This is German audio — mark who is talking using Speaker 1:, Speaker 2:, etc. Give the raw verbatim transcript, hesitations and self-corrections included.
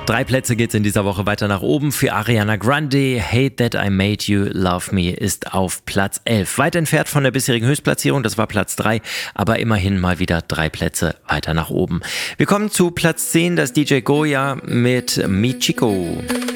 Speaker 1: Drei Plätze geht's in dieser Woche weiter nach oben. Für Ariana Grande, Hate That I Made You Love Me ist auf Platz elf. Weit entfernt von der bisherigen Höchstplatzierung, das war Platz drei, aber immerhin mal wieder drei Plätze weiter nach oben. Wir kommen zu Platz zehn, das D J Goya mit Mi Chico.